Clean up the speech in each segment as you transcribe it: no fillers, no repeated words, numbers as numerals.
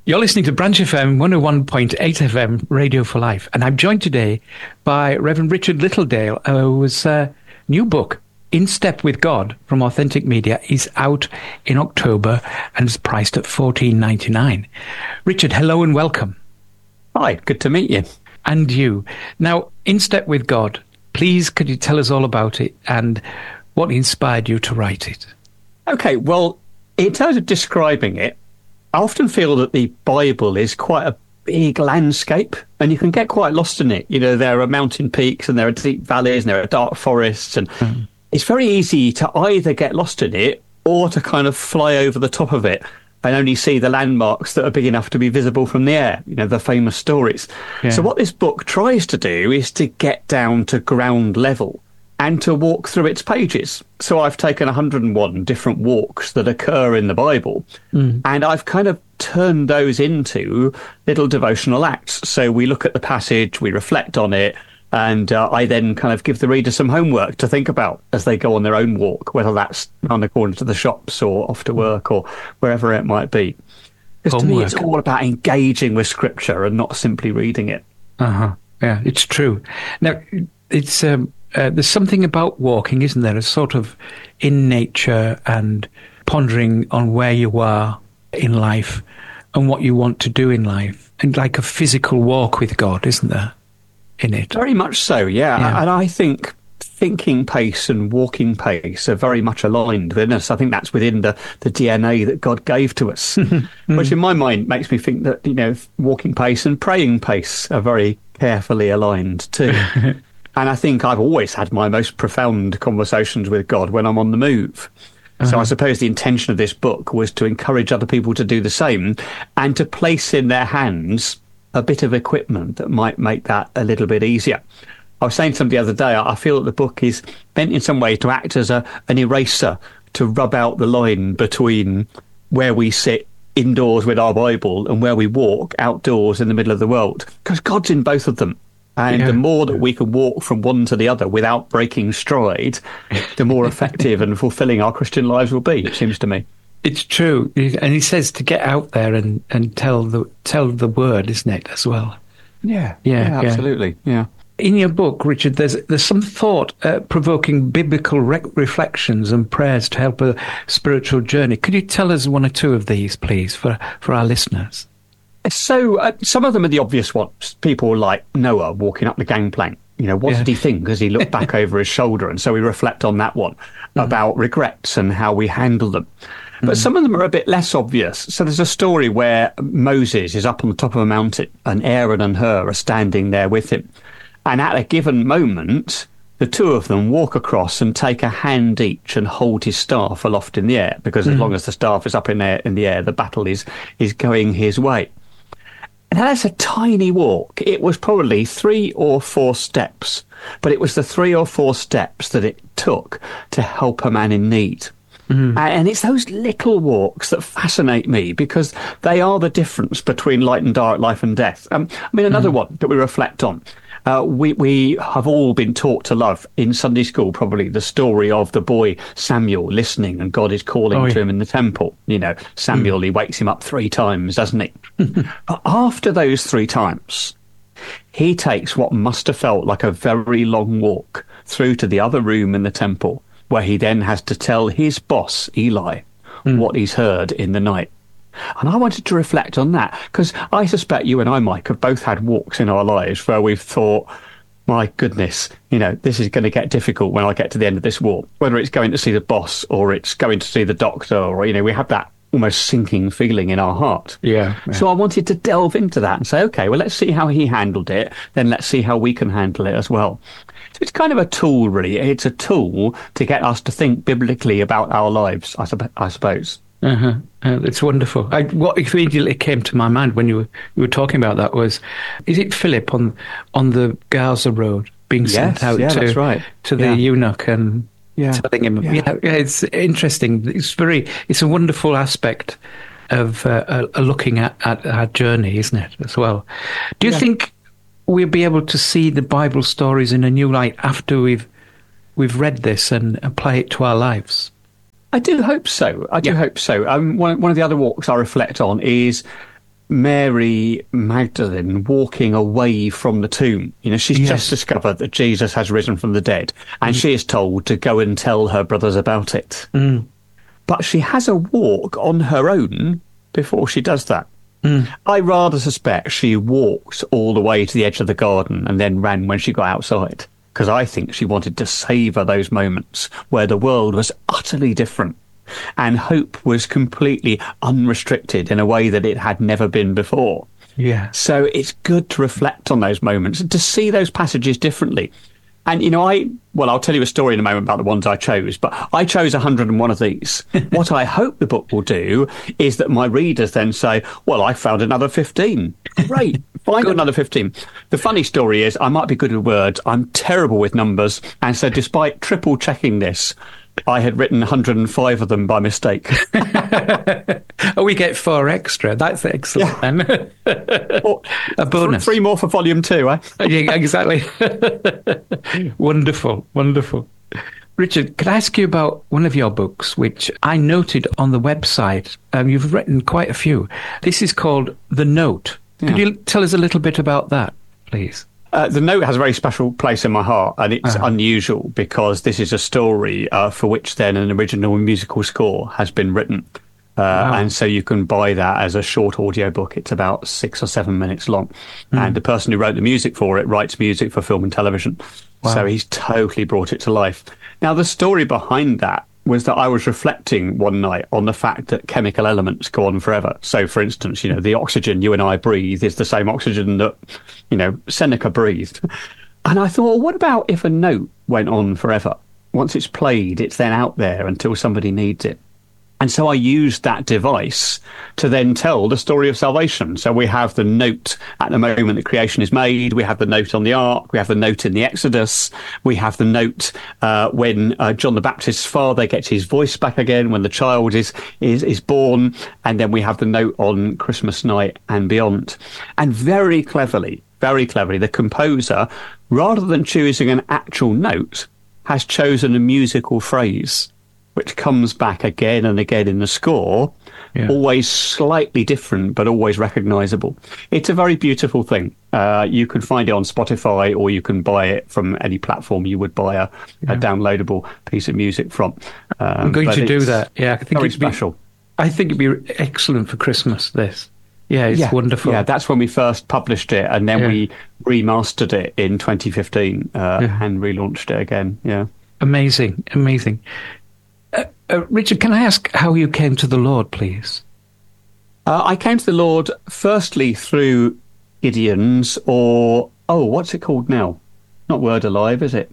You're listening to Branch FM 101.8 FM Radio for Life. And I'm joined today by Reverend Richard Littledale, whose new book, In Step with God, from Authentic Media, is out in October and is priced at $14.99. Richard, hello and welcome. Hi, good to meet you. And you. Now, In Step with God, please could you tell us all about it and what inspired you to write it? Okay, well, in terms of describing it, I often feel that the Bible is quite a big landscape and you can get quite lost in it. You know, there are mountain peaks and there are deep valleys and there are dark forests and it's very easy to either get lost in it or to kind of fly over the top of it and only see the landmarks that are big enough to be visible from the air, you know, the famous stories. Yeah. So what this book tries to do is to get down to ground level and to walk through its pages. So I've taken 101 different walks that occur in the Bible, and I've kind of turned those into little devotional acts. So we look at the passage, we reflect on it, and I then kind of give the reader some homework to think about as they go on their own walk, whether that's round the corner to the shops or off to work or wherever it might be. Because to me, it's all about engaging with Scripture and not simply reading it. Yeah, it's true. Now, it's... there's something about walking, isn't there? A sort of in nature and pondering on where you are in life and what you want to do in life, and like a physical walk with God, isn't there, in it? Very much so, yeah. And I think thinking pace and walking pace are very much aligned within us. I think that's within the DNA that God gave to us, which in my mind makes me think that, you know, walking pace and praying pace are very carefully aligned too. And I think I've always had my most profound conversations with God when I'm on the move. So I suppose the intention of this book was to encourage other people to do the same and to place in their hands a bit of equipment that might make that a little bit easier. I was saying to somebody the other day, I feel that the book is meant in some way to act as an eraser to rub out the line between where we sit indoors with our Bible and where we walk outdoors in the middle of the world, because God's in both of them. And the more that we can walk from one to the other without breaking stride, the more effective and fulfilling our Christian lives will be, it seems to me. It's true. And he says to get out there and tell the word, isn't it, as well? Yeah, absolutely. Yeah. In your book, Richard, there's some thought-provoking biblical reflections and prayers to help a spiritual journey. Could you tell us one or two of these, please, for our listeners? So some of them are the obvious ones. People like Noah walking up the gangplank. You know, what did he think as he looked back over his shoulder? And so we reflect on that one about regrets and how we handle them. But some of them are a bit less obvious. So there's a story where Moses is up on the top of a mountain and Aaron and Hur are standing there with him. And at a given moment, the two of them walk across and take a hand each and hold his staff aloft in the air, because as long as the staff is up in the air, the battle is going his way. Now, that's a tiny walk. It was probably 3 or 4 steps, but it was the 3 or 4 steps that it took to help a man in need. And it's those little walks that fascinate me, because they are the difference between light and dark, life and death. Another one that we reflect on. We have all been taught to love in Sunday school, probably, the story of the boy Samuel listening and God is calling to him in the temple. You know, Samuel, he wakes him up 3 times, doesn't he? But after those 3 times, he takes what must have felt like a very long walk through to the other room in the temple, where he then has to tell his boss, Eli, what he's heard in the night. And I wanted to reflect on that, because I suspect you and I, Mike, have both had walks in our lives where we've thought, my goodness, you know, this is going to get difficult when I get to the end of this walk, whether it's going to see the boss or it's going to see the doctor, or, you know, we have that almost sinking feeling in our heart. Yeah. So I wanted to delve into that and say, OK, well, let's see how he handled it. Then let's see how we can handle it as well. So it's kind of a tool, really. It's a tool to get us to think biblically about our lives, I suppose. It's wonderful. What immediately came to my mind when you were talking about that was, is it Philip on the Gaza road being sent out to the eunuch and telling him? Yeah, it's interesting. It's a wonderful aspect of looking at our journey, isn't it, as well? Do you think we'll be able to see the Bible stories in a new light after we've read this and apply it to our lives? I do hope so. I do hope so. One of the other walks I reflect on is Mary Magdalene walking away from the tomb. She's just discovered that Jesus has risen from the dead, and she is told to go and tell her brothers about it. But she has a walk on her own before she does that. I rather suspect she walked all the way to the edge of the garden and then ran when she got outside, because I think she wanted to savour those moments where the world was utterly different and hope was completely unrestricted in a way that it had never been before. Yeah. So it's good to reflect on those moments and to see those passages differently. And, I'll tell you a story in a moment about the ones I chose, but I chose 101 of these. What I hope the book will do is that my readers then say, well, I found another 15. Great. Find another 15. The funny story is I might be good with words. I'm terrible with numbers. And so despite triple checking this, I had written 105 of them by mistake. We get 4 extra. That's excellent. Then. A bonus. 3 more for volume 2, eh? Yeah, exactly. Wonderful, wonderful. Richard, could I ask you about one of your books, which I noted on the website? You've written quite a few. This is called The Note. Could you tell us a little bit about that, please? The Note has a very special place in my heart, and it's unusual because this is a story for which then an original musical score has been written. And so you can buy that as a short audiobook. It's about 6 or 7 minutes long. And the person who wrote the music for it writes music for film and television. Wow. So he's totally brought it to life. Now, the story behind that was that I was reflecting one night on the fact that chemical elements go on forever. So, for instance, the oxygen you and I breathe is the same oxygen that, Seneca breathed. And I thought, well, what about if a note went on forever? Once it's played, it's then out there until somebody needs it. And so I used that device to then tell the story of salvation. So we have the note at the moment that creation is made. We have the note on the ark. We have the note in the Exodus. We have the note when John the Baptist's father gets his voice back again, when the child is born. And then we have the note on Christmas night and beyond. And very cleverly, the composer, rather than choosing an actual note, has chosen a musical phrase, which comes back again and again in the score, always slightly different, but always recognisable. It's a very beautiful thing. You can find it on Spotify, or you can buy it from any platform you would buy a downloadable piece of music from. I'm going to do that. Yeah, I think it's special. I think it'd be excellent for Christmas, this. Yeah, it's wonderful. Yeah, that's when we first published it, and then we remastered it in 2015 and relaunched it again. Yeah. Amazing. Richard, can I ask how you came to the Lord, please? I came to the Lord firstly through Gideon's, or, what's it called now? Not Word Alive, is it?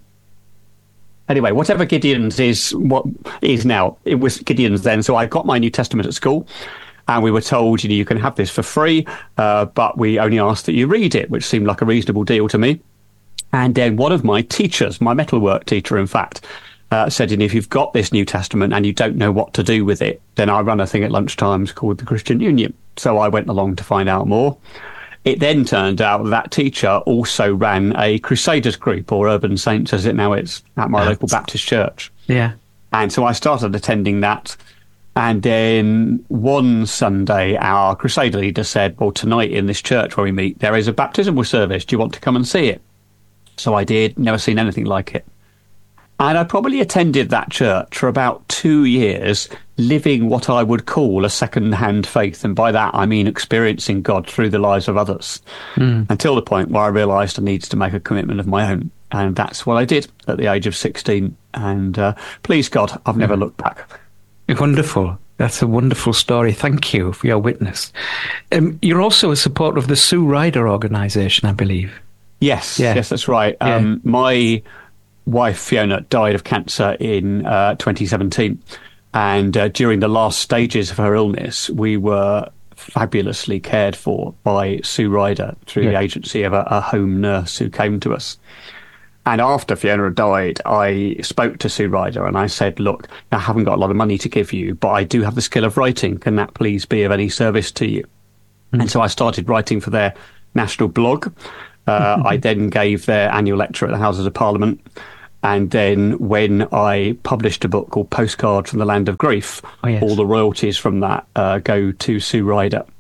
Anyway, whatever Gideon's is, what is now, it was Gideon's then. So I got my New Testament at school, and we were told, you can have this for free, but we only ask that you read it, which seemed like a reasonable deal to me. And then one of my teachers, my metalwork teacher, in fact, said, if you've got this New Testament and you don't know what to do with it, then I run a thing at lunchtimes called the Christian Union. So I went along to find out more. It then turned out that teacher also ran a Crusaders group, or Urban Saints as it now is, at my local Baptist church. Yeah. And so I started attending that. And then one Sunday, our Crusader leader said, well, tonight in this church where we meet, there is a baptismal service. Do you want to come and see it? So I did. Never seen anything like it. And I probably attended that church for about 2 years, living what I would call a second-hand faith. And by that, I mean experiencing God through the lives of others, until the point where I realised I needed to make a commitment of my own. And that's what I did at the age of 16. And please God, I've never looked back. Wonderful. That's a wonderful story. Thank you for your witness. You're also a supporter of the Sue Ryder organisation, I believe. Yes, that's right. My wife Fiona died of cancer in 2017, and during the last stages of her illness we were fabulously cared for by Sue Ryder through the agency of a home nurse who came to us. And after Fiona had died, I spoke to Sue Ryder and I said, look, I haven't got a lot of money to give you, but I do have the skill of writing. Can that please be of any service to you? And so I started writing for their national blog. I then gave their annual lecture at the Houses of Parliament. And then when I published a book called Postcard from the Land of Grief, all the royalties from that go to Sue Ryder.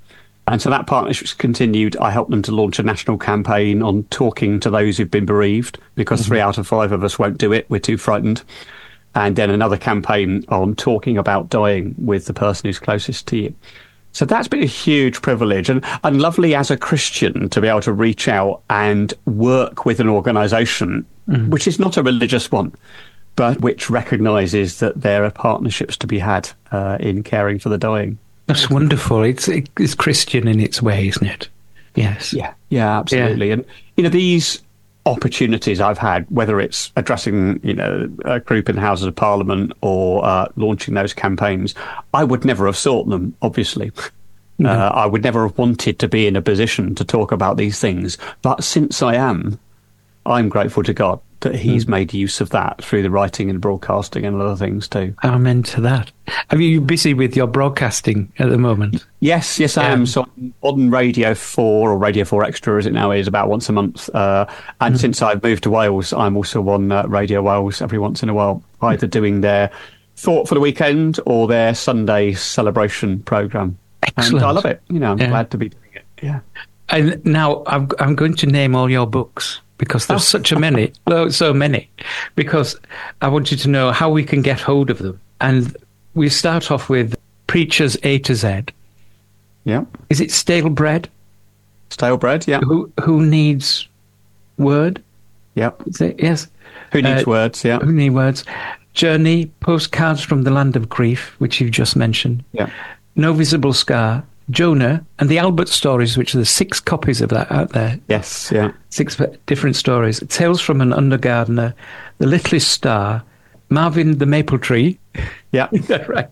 And so that partnership's continued. I helped them to launch a national campaign on talking to those who've been bereaved, because 3 out of 5 of us won't do it. We're too frightened. And then another campaign on talking about dying with the person who's closest to you. So that's been a huge privilege and lovely as a Christian to be able to reach out and work with an organisation which is not a religious one, but which recognises that there are partnerships to be had in caring for the dying. That's wonderful. It's Christian in its way, isn't it? Yes. Yeah, absolutely. Yeah. And, these opportunities I've had, whether it's addressing, a group in the Houses of Parliament or launching those campaigns, I would never have sought them, obviously. No. I would never have wanted to be in a position to talk about these things. But since I am, I'm grateful to God that he's made use of that through the writing and broadcasting and other things too. Amen to that. Are you busy with your broadcasting at the moment? Yes, I am. So I'm on Radio 4 or Radio 4 Extra as it now is, about once a month. And since I've moved to Wales, I'm also on Radio Wales every once in a while, either doing their Thought for the Weekend or their Sunday celebration programme. Excellent. And I love it. I'm glad to be doing it. Yeah. And now I'm going to name all your books, because there's so many, because I want you to know how we can get hold of them. And we start off with Preachers A to Z. Yeah. Is it Stale Bread? Stale Bread, yeah. Who needs word? Yeah. Is it? Yes. Who needs words, yeah. Who need words? Journey, Postcards from the Land of Grief, which you've just mentioned. Yeah. No Visible Scar, Jonah, and the Albert Stories, which are the 6 copies of that out there. Yes, yeah. 6 different stories. Tales from an Undergardener, The Littlest Star, Marvin the Maple Tree. Yeah. Is that right?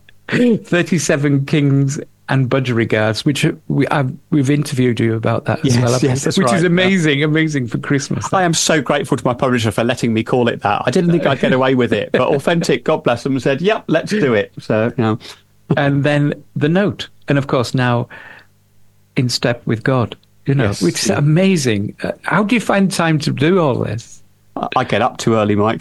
37 Kings and Budgerigards, which we've interviewed you about that as well. Yes, that's which right. Is amazing for Christmas. I am so grateful to my publisher for letting me call it that. I didn't think I'd get away with it, but Authentic, God bless them, said, yep, let's do it. So, And then The Note. And of course, now In Step with God, which is amazing. How do you find time to do all this? I get up too early, Mike.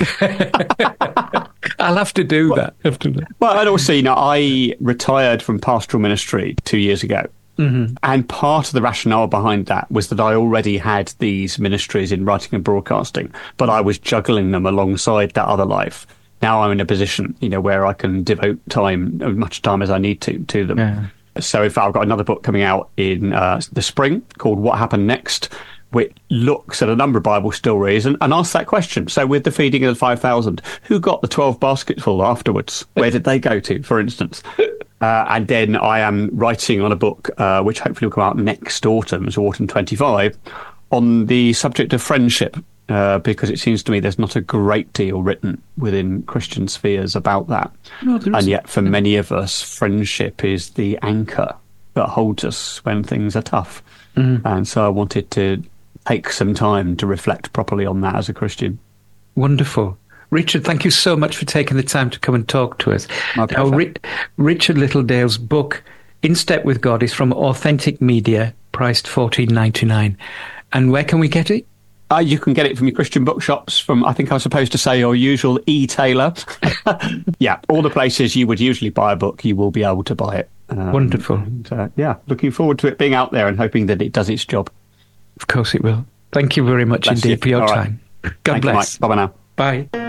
I'll have to do that. Well, and also, I retired from pastoral ministry 2 years ago. Mm-hmm. And part of the rationale behind that was that I already had these ministries in writing and broadcasting, but I was juggling them alongside that other life. Now I'm in a position, where I can devote time, as much time as I need to them. Yeah. So in fact, I've got another book coming out in the spring called What Happened Next, which looks at a number of Bible stories and asks that question. So with the feeding of the 5,000, who got the 12 baskets full afterwards? Where did they go to, for instance? And then I am writing on a book, which hopefully will come out next autumn, so autumn 25, on the subject of friendship. Because it seems to me there's not a great deal written within Christian spheres about that. No, and yet for many of us, friendship is the anchor that holds us when things are tough. Mm-hmm. And so I wanted to take some time to reflect properly on that as a Christian. Wonderful. Richard, thank you so much for taking the time to come and talk to us. Now, Richard Littledale's book, In Step with God, is from Authentic Media, priced $14.99. And where can we get it? You can get it from your Christian bookshops, from, I think I was supposed to say, your usual e-tailer. Yeah, all the places you would usually buy a book, you will be able to buy it. Wonderful. And, looking forward to it being out there and hoping that it does its job. Of course it will. Thank you very much indeed for your time. God bless. Bye-bye now. Bye.